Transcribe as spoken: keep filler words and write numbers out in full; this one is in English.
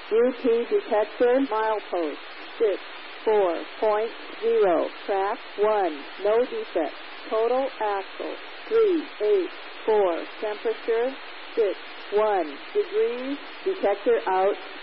U P detector milepost six four point zero. Track one. No defect. Total axle three eight four. Temperature six one degrees. Detector out.